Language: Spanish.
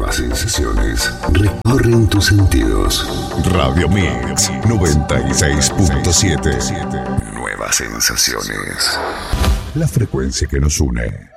Nuevas sensaciones recorren tus sentidos. Radio Mix 96.7. Nuevas sensaciones. La frecuencia que nos une.